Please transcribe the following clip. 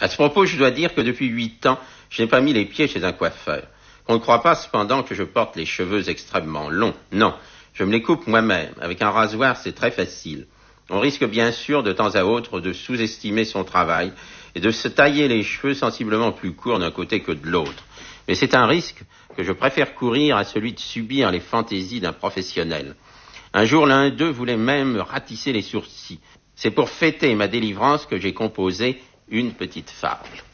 À ce propos, je dois dire que depuis 8 ans, je n'ai pas mis les pieds chez un coiffeur. Qu'on ne croit pas cependant que je porte les cheveux extrêmement longs. Non, je me les coupe moi-même. Avec un rasoir, c'est très facile. On risque bien sûr de temps à autre de sous-estimer son travail et de se tailler les cheveux sensiblement plus courts d'un côté que de l'autre. Mais c'est un risque que je préfère courir à celui de subir les fantaisies d'un professionnel. Un jour, l'un d'eux voulait même me ratisser les sourcils. C'est pour fêter ma délivrance que j'ai composé une petite fable.